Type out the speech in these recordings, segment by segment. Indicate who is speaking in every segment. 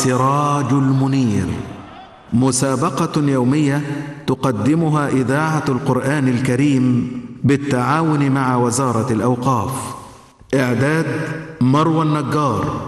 Speaker 1: سراج المنير، مسابقة يومية تقدمها إذاعة القرآن الكريم بالتعاون مع وزارة الأوقاف. إعداد مروى النجار،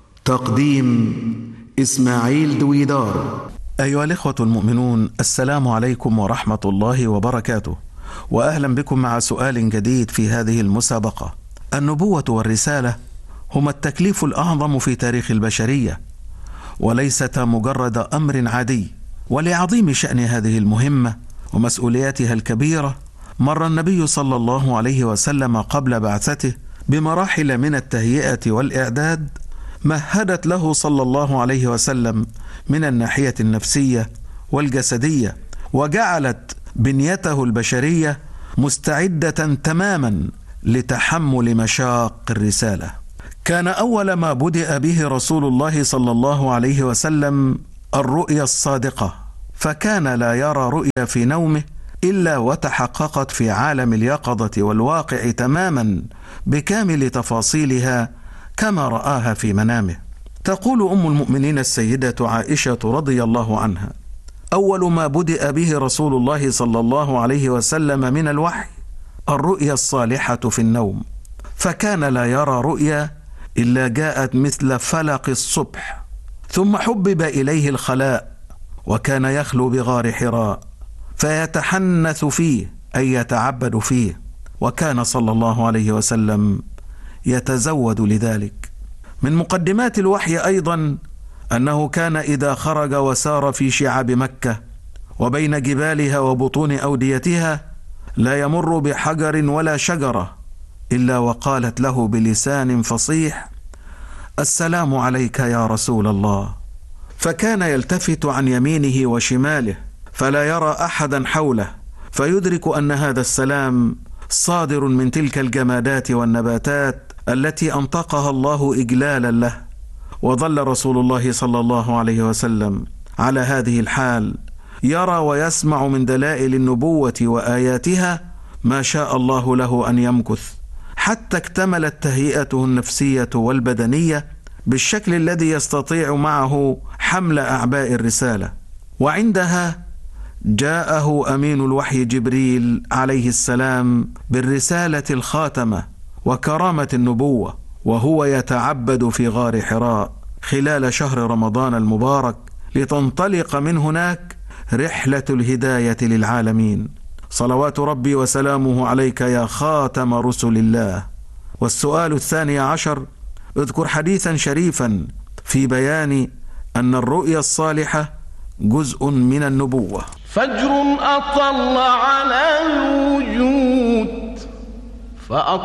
Speaker 1: تقديم إسماعيل دويدار. أيها الإخوة المؤمنون، السلام عليكم ورحمة الله وبركاته، وأهلا بكم مع سؤال جديد في هذه المسابقة. النبوة والرسالة هما التكليف الأعظم في تاريخ البشرية، وليست مجرد أمر عادي. ولعظيم شأن هذه المهمة ومسؤولياتها الكبيرة، مر النبي صلى الله عليه وسلم قبل بعثته بمراحل من التهيئة والإعداد مهدت له صلى الله عليه وسلم من الناحية النفسية والجسدية، وجعلت بنيته البشرية مستعدة تماما لتحمل مشاق الرسالة. كان أول ما بدأ به رسول الله صلى الله عليه وسلم الرؤيا الصادقة، فكان لا يرى رؤيا في نومه إلا وتحققت في عالم اليقظة والواقع تماما بكامل تفاصيلها كما رآها في منامه. تقول أم المؤمنين السيدة عائشة رضي الله عنها: أول ما بدأ به رسول الله صلى الله عليه وسلم من الوحي الرؤيا الصالحة في النوم، فكان لا يرى رؤيا إلا جاءت مثل فلق الصبح، ثم حبب إليه الخلاء، وكان يخلو بغار حراء فيتحنث فيه أي يتعبد فيه، وكان صلى الله عليه وسلم يتزود لذلك. من مقدمات الوحي أيضا أنه كان إذا خرج وسار في شعاب مكة وبين جبالها وبطون أوديتها لا يمر بحجر ولا شجرة إلا وقالت له بلسان فصيح: السلام عليك يا رسول الله. فكان يلتفت عن يمينه وشماله فلا يرى أحدا حوله، فيدرك أن هذا السلام صادر من تلك الجمادات والنباتات التي أنطقها الله إجلالا له. وظل رسول الله صلى الله عليه وسلم على هذه الحال، يرى ويسمع من دلائل النبوة وآياتها ما شاء الله له أن يمكث، حتى اكتملت تهيئته النفسية والبدنية بالشكل الذي يستطيع معه حمل أعباء الرسالة. وعندها جاءه أمين الوحي جبريل عليه السلام بالرسالة الخاتمة وكرامة النبوة، وهو يتعبد في غار حراء خلال شهر رمضان المبارك لتنطلق من هناك رحلة الهداية للعالمين. صلوات ربي وسلامه عليك يا خاتم رسل الله. والسؤال 12: اذكر حديثا شريفا في بيان أن الرؤيا الصالحة جزء من النبوة.
Speaker 2: فجر أطل على الوجود